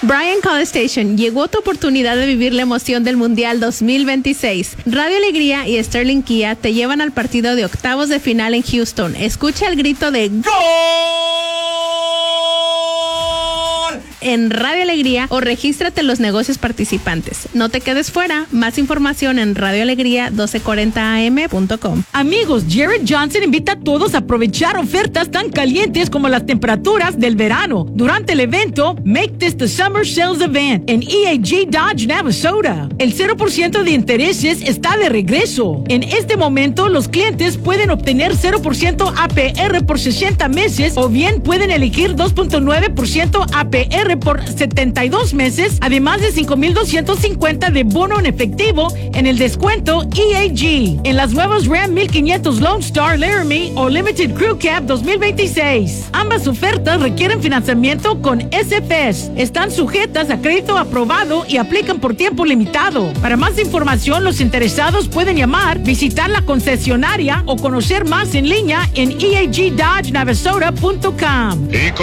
Bryan College Station, llegó tu oportunidad de vivir la emoción del Mundial 2026. Radio Alegría y Sterling Kia te llevan al partido de octavos de final en Houston. Escucha el grito de ¡Gol! En Radio Alegría o regístrate en los negocios participantes. No te quedes fuera. Más información en radioalegría1240am.com. Amigos, Jared Johnson invita a todos a aprovechar ofertas tan calientes como las temperaturas del verano. Durante el evento, Make This the Summer Sales Event en EAG Dodge Navasota. El 0% de intereses está de regreso. En este momento, los clientes pueden obtener 0% APR por 60 meses o bien pueden elegir 2.9% APR por 72 meses, además de $5,250 de bono en efectivo en el descuento EAG en las nuevas Ram 1500 Lone Star Laramie o Limited Crew Cab 2026. Ambas ofertas requieren financiamiento con SFS. Están sujetas a crédito aprobado y aplican por tiempo limitado. Para más información, los interesados pueden llamar, visitar la concesionaria o conocer más en línea en eagdodgenavasota.com.